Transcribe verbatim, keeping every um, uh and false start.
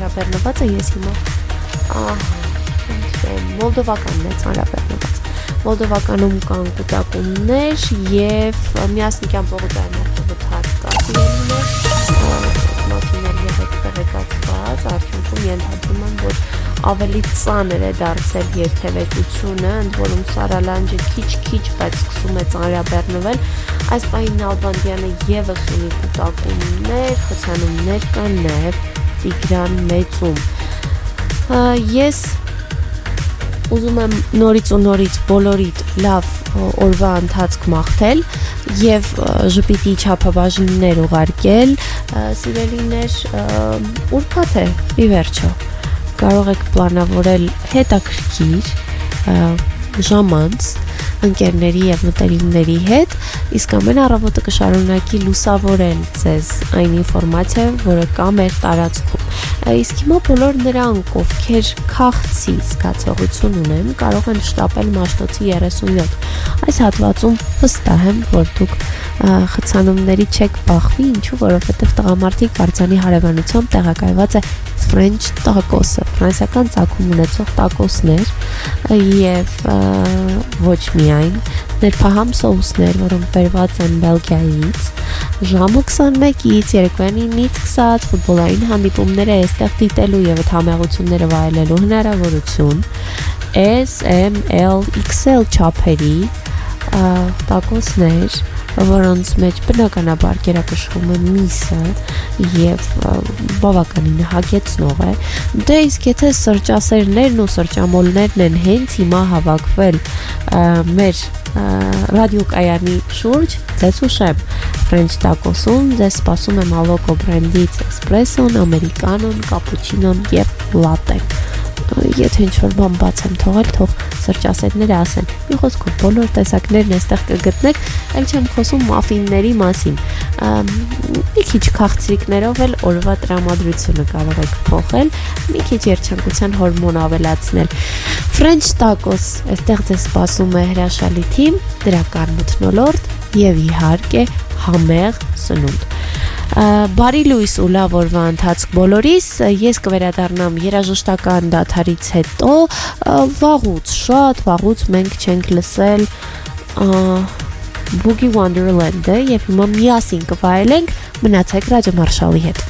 ծանրաբեռնված է, ես հիմա մոլդովականն է ծանրաբեռնված։ Մոլդովականում կան կուտակումներ և միասնիկյան պողոտային արտավթար կա սիրելիներ, մաշիներ եղեք տեղեկացված, արդյունքում ենթադրում եմ, որ ավելի ծանր է դարձել երթևեկությունը, ընդ որում Սարալանջը քիչ-քիչ, բայց սկսում է ծանրաբեռնվել։ Այս պահին Նալբանդյանը ևս ունի կուտակումներ, խցանումներ կան նաև Տիգրան Մեծում։ Ես ուզում եմ նորից ու նորից բոլորիդ լավ օրվա ընթացք մաղթել և ժպիտի չափաբաժիններ ուղարկել, սիրելիներ, ուրբաթ է, ի վերջո, կարող եք պլանավորել հետաքրքիր ժամանց ընկերների և մտերիմների հետ, իսկ ամեն առավոտը կշարունակի լուսավորել ձեզ այն ինֆորմացիայով, որը կա մեր տարածքում։ Իսկ հիմա բոլոր նրանք, ովքեր քաղցի զգացողություն ունեն, կարող են շտապել Մաշտոցի երեսունյոթ։ Այս հատվածում վստահ եմ, որ դուք խցանումների չեք բախվի, ինչու, որովհետև տղամարդիկ արձանի հարևանությամբ տեղակայված է French տակոսը, ֆրանսիական ծագում ունեցող տակոսներ և ոչ միայն ներփահամ սոուսներ, որոնք բերված են Բելգիայից, ժամը քսանմեկից երեկոյան ինից քսած ֆուտբոլային հանդիպումները այստեղ դիտելու և այդ համեղությունները վայելելու հնարավորություն, S, M, L, X L չափերի տակոսներ, որոնց մեջ բնականաբար գերակշռում է միսը և բավականին հագեցնող է։ Դե իսկ եթե սրճասերներն ու սրճամոլներն են հենց հիմա հավաքվել մեր ռադիոկայանի շուրջ, ձեզ ուշեմ, French տակոսում ձեզ սպասում եմ Ալոկո բրենդից էսպրեսոն, ամերիկանոն, կապուչինոն և լատեն։ Եթե ինչ-որ բան բաց եմ թողել, թող սրճասերները ասեն։ Մի խոսքով բոլոր տեսակներն այստեղ կգտնեք, էլ չեմ խոսում մաֆինների մասին։ Մի քիչ քաղցրիկներով էլ օրվա տրամադրությունը կարող եք փոխել, մի քիչ երջանկության հորմոն ավելացնել։ French tacos, այստեղ ձեզ սպասում է հրաշալի թիմ, դրական մթնոլորտ և իհարկե համեղ սնունդ։ Բարի լույս ու լավ օրվա ընթացք բոլորիս, ես կվերադառնամ երաժշտական դադարից հետո, վաղուց, շատ վաղուց մենք չենք լսել Boogie Wonderland-ը և հիմա միասին կվայելենք, մնացեք Ռադիո Մարշալի հետ։